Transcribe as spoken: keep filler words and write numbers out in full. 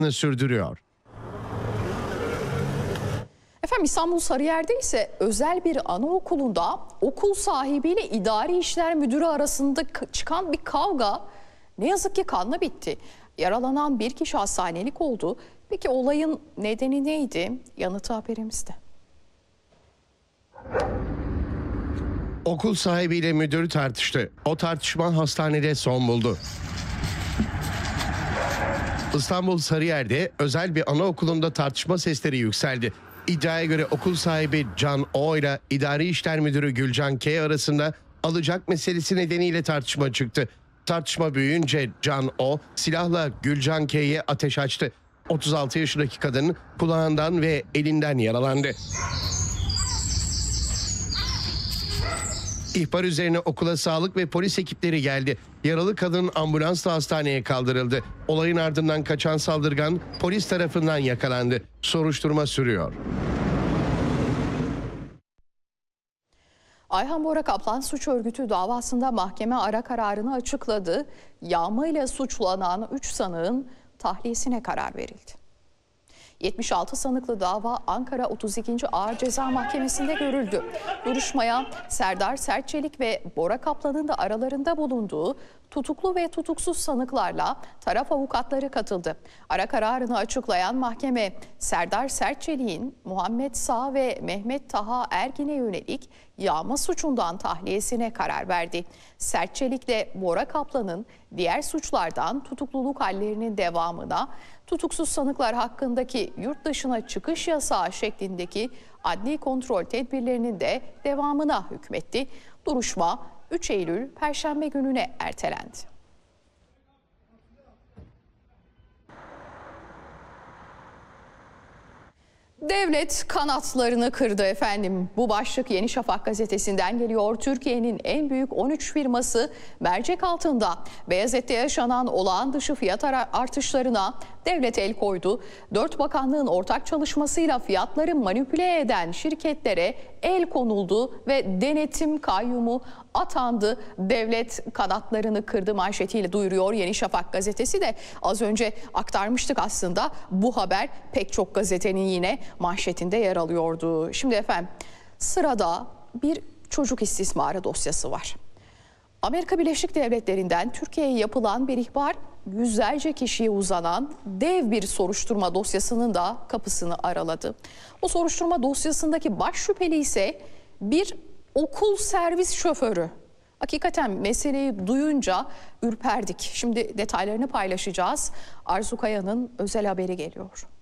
sürdürüyor. Efendim İstanbul Sarıyer'de ise özel bir anaokulunda okul sahibiyle idari işler müdürü arasında çıkan bir kavga ne yazık ki kanla bitti. Yaralanan bir kişi hastanelik oldu. Peki olayın nedeni neydi? Yanıtı haberimizde. Okul sahibiyle müdür tartıştı. O tartışma hastanede son buldu. İstanbul Sarıyer'de özel bir anaokulunda tartışma sesleri yükseldi. İddiaya göre okul sahibi Can O ile idari işler müdürü Gülcan K arasında alacak meselesi nedeniyle tartışma çıktı. Tartışma büyüyünce Can O silahla Gülcan K'ye ateş açtı. otuz altı yaşındaki kadın kulağından ve elinden yaralandı. İhbar üzerine okula sağlık ve polis ekipleri geldi. Yaralı kadın ambulansla hastaneye kaldırıldı. Olayın ardından kaçan saldırgan polis tarafından yakalandı. Soruşturma sürüyor. Ayhan Bora Kaplan suç örgütü davasında mahkeme ara kararını açıkladı. Yağmayla suçlanan üç sanığın tahliyesine karar verildi. yetmiş altı sanıklı dava Ankara otuz ikinci Ağır Ceza Mahkemesi'nde görüldü. Duruşmaya Serdar Sertçelik ve Bora Kaplan'ın da aralarında bulunduğu tutuklu ve tutuksuz sanıklarla taraf avukatları katıldı. Ara kararını açıklayan mahkeme Serdar Sertçelik'in Muhammed Sağ ve Mehmet Taha Ergin'e yönelik yağma suçundan tahliyesine karar verdi. Sertçelik'le Bora Kaplan'ın diğer suçlardan tutukluluk hallerinin devamına, tutuksuz sanıklar hakkındaki yurt dışına çıkış yasağı şeklindeki adli kontrol tedbirlerinin de devamına hükmetti. Duruşma üç Eylül Perşembe gününe ertelendi. Devlet kanatlarını kırdı efendim. Bu başlık Yeni Şafak gazetesinden geliyor. Türkiye'nin en büyük on üç firması mercek altında. Beyazıt'ta yaşanan olağan dışı fiyat artışlarına devlet el koydu. Dört bakanlığın ortak çalışmasıyla fiyatları manipüle eden şirketlere el konuldu ve denetim kayyumu atandı. Devlet kanatlarını kırdı manşetiyle duyuruyor Yeni Şafak gazetesi de. Az önce aktarmıştık aslında, bu haber pek çok gazetenin yine manşetinde yer alıyordu. Şimdi efendim sırada bir çocuk istismarı dosyası var. Amerika Birleşik Devletleri'nden Türkiye'ye yapılan bir ihbar yüzlerce kişiye uzanan dev bir soruşturma dosyasının da kapısını araladı. O soruşturma dosyasındaki baş şüpheli ise bir okul servis şoförü. Hakikaten meseleyi duyunca ürperdik. Şimdi detaylarını paylaşacağız. Arzu Kaya'nın özel haberi geliyor.